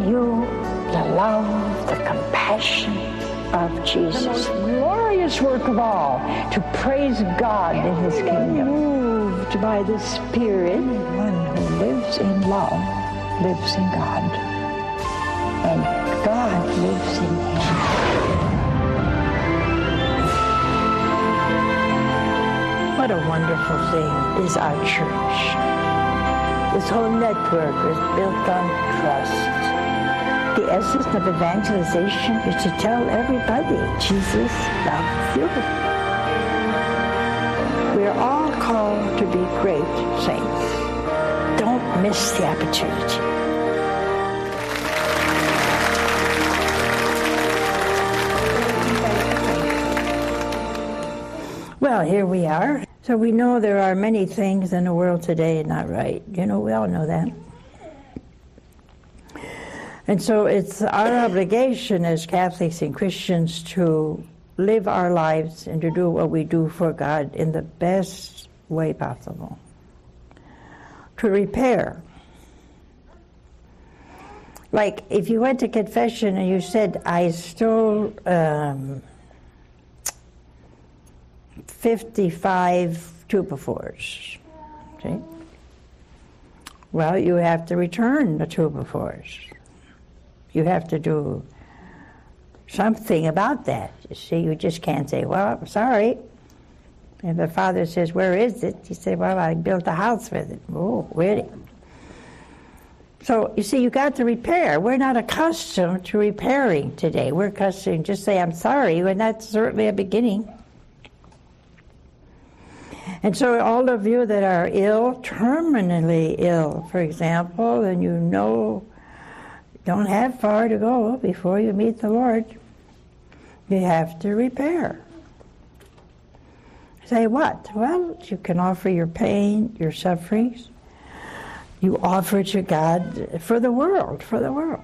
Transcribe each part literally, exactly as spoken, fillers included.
you the love, the compassion of Jesus. The most glorious work of all, to praise God in His kingdom. Moved by the Spirit, one who lives in love lives in God, and God lives in him. What a wonderful thing is our church. This whole network is built on trust. The essence of evangelization is to tell everybody Jesus loves you. We are all called to be great saints. Don't miss the opportunity. Well, here we are. So we know there are many things in the world today not right. You know, we all know that. And so it's our obligation as Catholics and Christians to live our lives and to do what we do for God in the best way possible. To repair. Like if you went to confession and you said, I stole um, fifty-five two-by-fours. See? Well, you have to return the two-by-fours. You have to do something about that. You see, you just can't say, well, I'm sorry. And the father says, where is it? You say, well, I built a house with it. Oh, really? So, you see, you got to repair. We're not accustomed to repairing today. We're accustomed to just say, I'm sorry, and that's certainly a beginning. And so all of you that are ill, terminally ill, for example, and you know don't have far to go before you meet the Lord, you have to repair. Say what? Well, you can offer your pain, your sufferings. You offer to God for the world, for the world.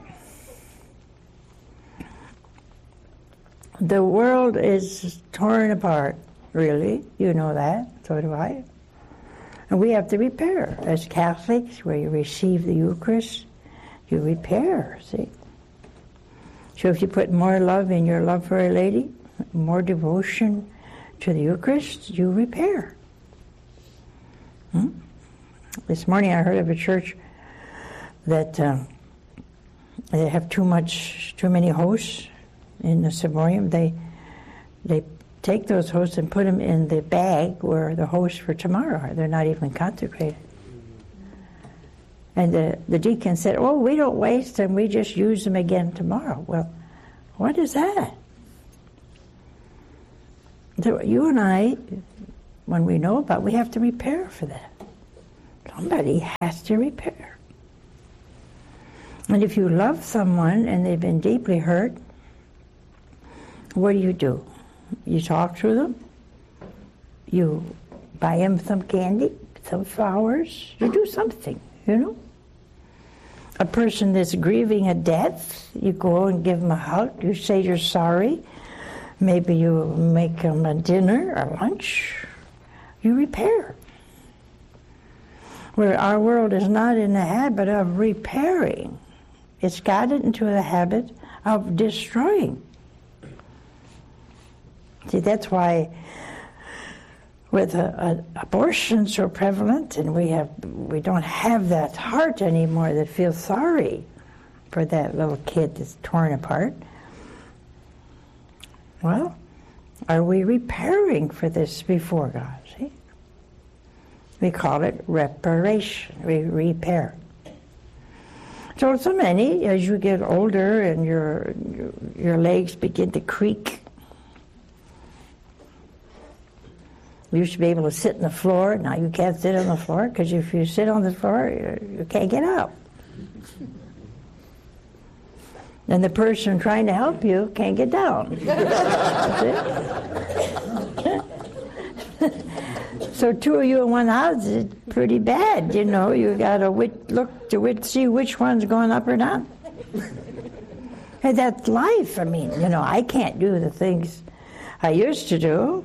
The world is torn apart, really. You know that, so do I. And we have to repair. As Catholics, where you receive the Eucharist, you repair, see. So if you put more love in your love for Our Lady, more devotion to the Eucharist, you repair. Hmm? This morning I heard of a church that um, they have too much, too many hosts in the ciborium. They they take those hosts and put them in the bag where the hosts for tomorrow are. They're not even consecrated. And the, the deacon said, oh, we don't waste them, we just use them again tomorrow. Well, what is that? So you and I, when we know about it, we have to repair for that. Somebody has to repair. And if you love someone and they've been deeply hurt, what do you do? You talk to them, you buy them some candy, some flowers, you do something, you know? A person that's grieving a death, you go and give them a hug, you say you're sorry, maybe you make them a dinner or lunch, you repair. Where our world is not in the habit of repairing, it's gotten into the habit of destroying. See, that's why with a, a, abortion so prevalent, and we have we don't have that heart anymore that feels sorry for that little kid that's torn apart. Well, are we repairing for this before God? See, we call it reparation. We repair. So, so many, as you get older and your your, your legs begin to creak. You used to be able to sit on the floor. Now you can't sit on the floor because if you sit on the floor, you, you can't get up. And the person trying to help you can't get down. So two of you in one house is pretty bad, you know. You got to look to which, see which one's going up or down. And that's life. I mean, you know, I can't do the things I used to do.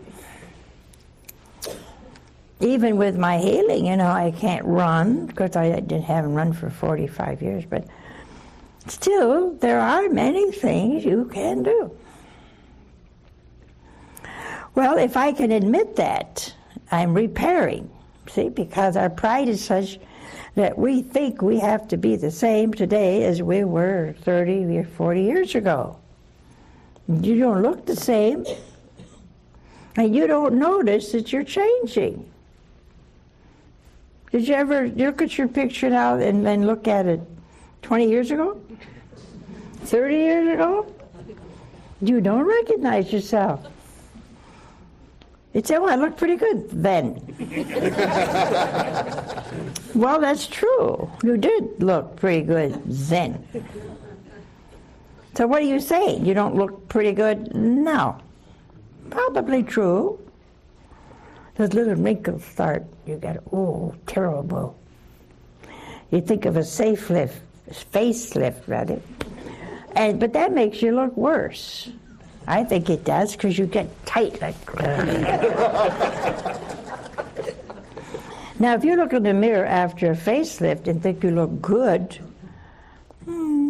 Even with my healing, you know, I can't run, because I didn't haven't run for forty-five years, but Still, there are many things you can do. Well, if I can admit that, I'm repairing. See, because our pride is such that we think we have to be the same today as we were thirty or forty years ago. You don't look the same, and you don't notice that you're changing. Did you ever look at your picture now and then look at it twenty years ago? thirty years ago? You don't recognize yourself. You'd say, well, I look pretty good then. Well, that's true. You did look pretty good then. So what are you saying? You don't look pretty good now? Probably true. Those little wrinkles start, you get, oh, terrible. You think of a safe lift, facelift rather, and but that makes you look worse. I think it does, because you get tight like. Now, if you look in the mirror after a facelift and think you look good, hmm,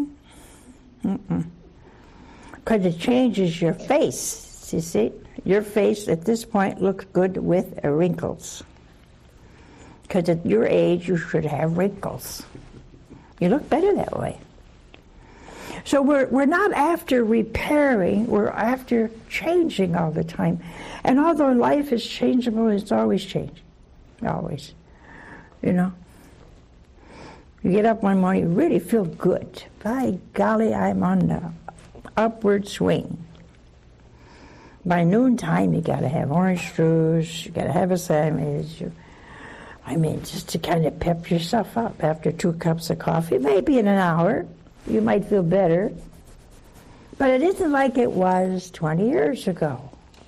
because it changes your face. You see, your face at this point looks good with wrinkles. Because at your age, you should have wrinkles. You look better that way. So we're we're not after repairing, we're after changing all the time. And although life is changeable, it's always changing. Always. You know? You get up one morning, you really feel good. By golly, I'm on the upward swing. By noontime, you got to have orange juice, you got to have a sandwich. You, I mean, just to kind of pep yourself up after two cups of coffee. Maybe in an hour, you might feel better. But it isn't like it was twenty years ago.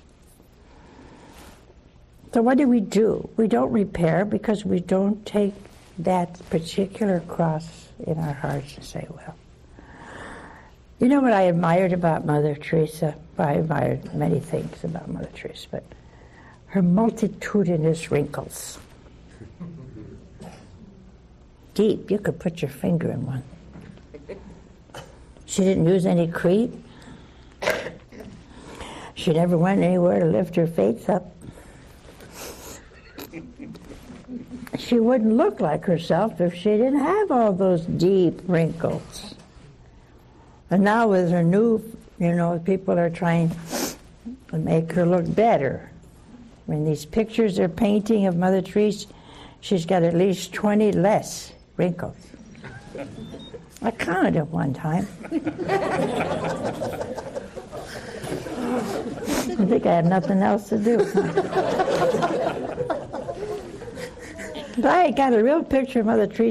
So what do we do? We don't repair because we don't take that particular cross in our hearts and say, well, you know what I admired about Mother Teresa? Well, I admired many things about Mother Teresa, but her multitudinous wrinkles. Deep, you could put your finger in one. She didn't use any cream. She never went anywhere to lift her face up. She wouldn't look like herself if she didn't have all those deep wrinkles. And now with her new, you know, people are trying to make her look better. I mean, these pictures they're painting of Mother Teresa, she's got at least twenty less wrinkles. I counted at one time. I think I have nothing else to do. But I got a real picture of Mother Teresa